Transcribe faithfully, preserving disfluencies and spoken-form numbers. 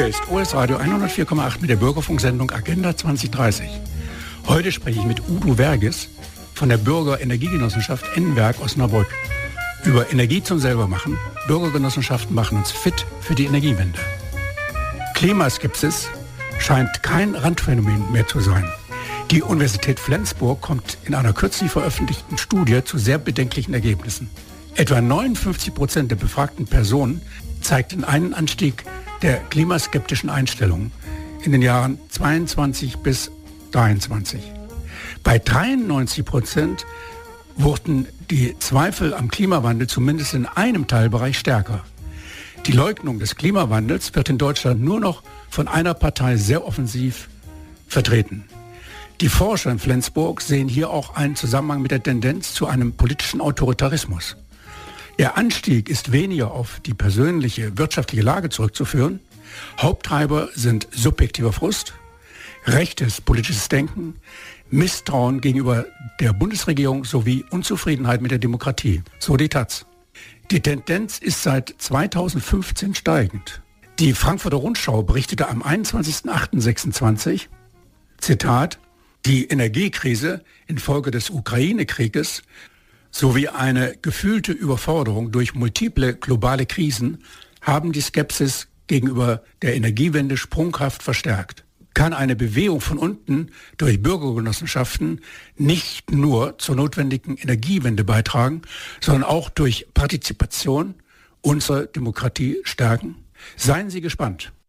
Hier ist O S Radio hundertvier Komma acht mit der Bürgerfunksendung Agenda zwanzig dreißig. Heute spreche ich mit Udo Verges von der Bürgerenergiegenossenschaft N-Werk Osnabrück über Energie zum Selbermachen. Bürgergenossenschaften machen uns fit für die Energiewende. Klimaskepsis scheint kein Randphänomen mehr zu sein. Die Universität Flensburg kommt in einer kürzlich veröffentlichten Studie zu sehr bedenklichen Ergebnissen. Etwa neunundfünfzig Prozent der befragten Personen zeigten einen Anstieg der klimaskeptischen Einstellungen in den Jahren zweiundzwanzig bis dreiundzwanzig. Bei dreiundneunzig Prozent wurden die Zweifel am Klimawandel zumindest in einem Teilbereich stärker. Die Leugnung des Klimawandels wird in Deutschland nur noch von einer Partei sehr offensiv vertreten. Die Forscher in Flensburg sehen hier auch einen Zusammenhang mit der Tendenz zu einem politischen Autoritarismus. Der Anstieg ist weniger auf die persönliche wirtschaftliche Lage zurückzuführen. Haupttreiber sind subjektiver Frust, rechtes politisches Denken, Misstrauen gegenüber der Bundesregierung sowie Unzufriedenheit mit der Demokratie. So die Taz. Die Tendenz ist seit zweitausendfünfzehn steigend. Die Frankfurter Rundschau berichtete am einundzwanzigsten achten sechsundzwanzig, Zitat, die Energiekrise infolge des Ukraine-Krieges sowie eine gefühlte Überforderung durch multiple globale Krisen haben die Skepsis gegenüber der Energiewende sprunghaft verstärkt. Kann eine Bewegung von unten durch Bürgergenossenschaften nicht nur zur notwendigen Energiewende beitragen, sondern auch durch Partizipation unsere Demokratie stärken? Seien Sie gespannt.